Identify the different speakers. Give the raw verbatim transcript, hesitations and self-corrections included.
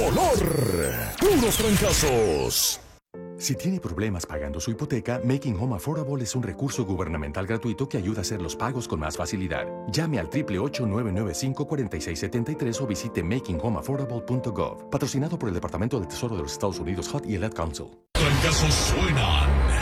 Speaker 1: color. Puros trancazos.
Speaker 2: Si tiene problemas pagando su hipoteca, Making Home Affordable es un recurso gubernamental gratuito que ayuda a hacer los pagos con más facilidad. Llame al ocho ocho ocho, nueve nueve cinco, cuatro seis siete tres o visite making home affordable punto gov. Patrocinado por el Departamento del Tesoro de los Estados Unidos, H U D y el Ad Council.
Speaker 1: Trancazos suenan